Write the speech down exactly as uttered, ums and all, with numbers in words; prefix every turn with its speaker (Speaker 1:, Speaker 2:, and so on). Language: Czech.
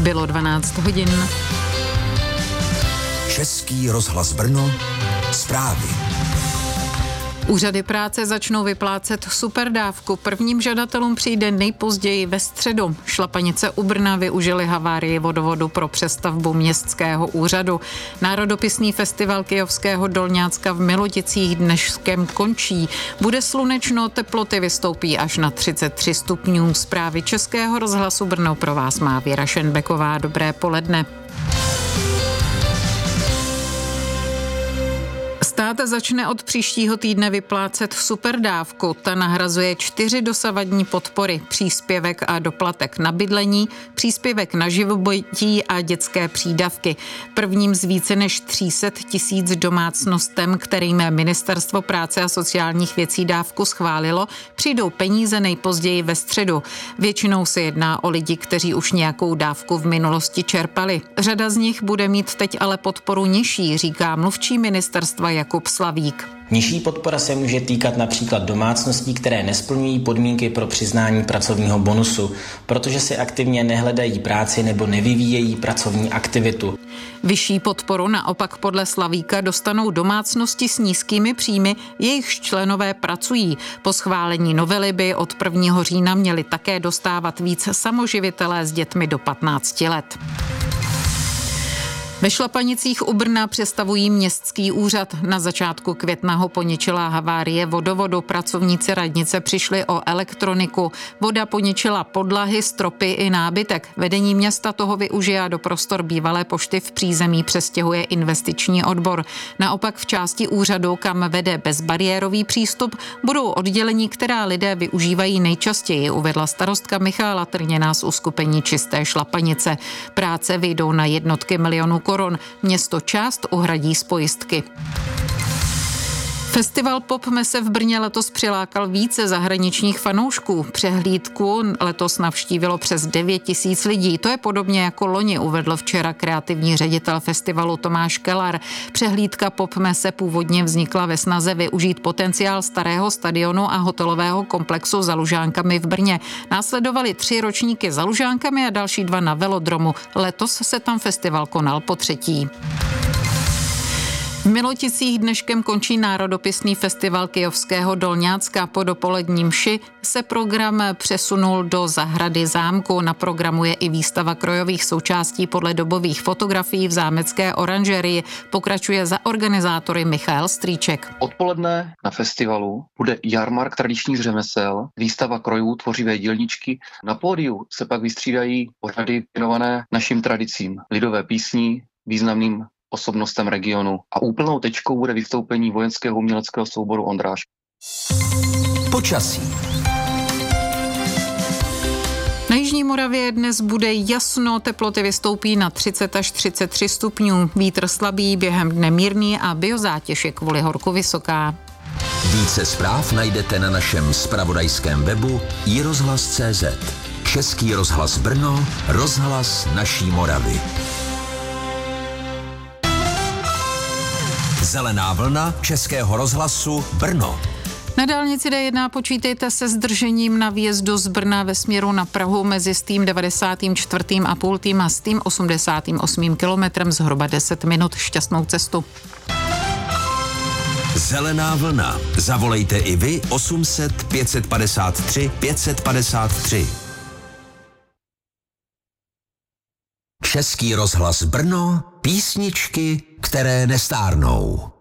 Speaker 1: Bylo dvanáct hodin.
Speaker 2: Český rozhlas Brno, zprávy.
Speaker 1: Úřady práce začnou vyplácet superdávku. Prvním žadatelům přijde nejpozději ve středu. Šlapanice u Brna využili havárii vodovodu pro přestavbu městského úřadu. Národopisný festival Kyjovského Dolňácka v Miloticích dneškem končí. Bude slunečno, teploty vystoupí až na třicet tři stupňů. Zprávy Českého rozhlasu Brno pro vás má Věra Šenbeková. Dobré poledne. Stát začne od příštího týdne vyplácet superdávku. Ta nahrazuje čtyři dosavadní podpory. Příspěvek a doplatek na bydlení, příspěvek na živobytí a dětské přídavky. Prvním z více než tři sta tisíc domácnostem, kterým Ministerstvo práce a sociálních věcí dávku schválilo, přijdou peníze nejpozději ve středu. Většinou se jedná o lidi, kteří už nějakou dávku v minulosti čerpali. Řada z nich bude mít teď ale podporu nižší, říká mluvčí ministerstva Jakub Slavík.
Speaker 3: Nižší podpora se může týkat například domácností, které nesplňují podmínky pro přiznání pracovního bonusu, protože si aktivně nehledají práci nebo nevyvíjejí pracovní aktivitu.
Speaker 1: Vyšší podporu naopak podle Slavíka dostanou domácnosti s nízkými příjmy, jejichž členové pracují. Po schválení novely by od prvního října měli také dostávat víc samoživitelé s dětmi do patnácti let. Ve Šlapanicích u Brna přestavují městský úřad. Na začátku května ho poničila havárie vodovodu. Pracovníci radnice přišli o elektroniku. Voda poničila podlahy, stropy i nábytek. Vedení města toho využije a do prostor bývalé pošty v přízemí přestěhuje investiční odbor. Naopak v části úřadu, kam vede bezbariérový přístup, budou oddělení, která lidé využívají nejčastěji, uvedla starostka Michaela Trněná z uskupení Čisté Šlapanice. Práce vyjdou na jednotky milionů korun. Město část uhradí z pojistky. Festival Pop Mese v Brně letos přilákal více zahraničních fanoušků. Přehlídku letos navštívilo přes devět tisíc lidí. To je podobně jako loni, uvedl včera kreativní ředitel festivalu Tomáš Kelar. Přehlídka Pop Mese původně vznikla ve snaze využít potenciál starého stadionu a hotelového komplexu za Lužánkami v Brně. Následovaly tři ročníky za Lužánkami a další dva na velodromu. Letos se tam festival konal po třetí. V Miloticích dneškem končí národopisný festival Kyjovského Dolňácka. Po dopolední mši se program přesunul do zahrady zámku. Na programu je i výstava krojových součástí podle dobových fotografií v zámecké oranžerii. Pokračuje za organizátory Michal Strýček.
Speaker 4: Odpoledne na festivalu bude jarmark tradičních řemesel, výstava krojů, tvořivé dílničky. Na pódiu se pak vystřídají pořady věnované našim tradicím, lidové písní, významným osobnostem regionu. A úplnou tečkou bude vystoupení vojenského uměleckého souboru Ondráš.
Speaker 2: Počasí.
Speaker 1: Na jižní Moravě dnes bude jasno, teploty vystoupí na třicet až třicet tři stupňů. Vítr slabý, během dne mírný a biozátěž je kvůli horku vysoká.
Speaker 2: Více zpráv najdete na našem zpravodajském webu i rozhlas tečka cé zet. Český rozhlas Brno, rozhlas naší Moravy. Zelená vlna Českého rozhlasu Brno.
Speaker 1: Na dálnici D jedna počítejte se zdržením na výjezdu z Brna ve směru na Prahu mezi stým devadesát čtyři a půl a stým osmdesát osm kilometrem zhruba deset minut. Šťastnou cestu.
Speaker 2: Zelená vlna. Zavolejte i vy osm set pět padesát tři pět padesát tři. Český rozhlas Brno, písničky, které nestárnou.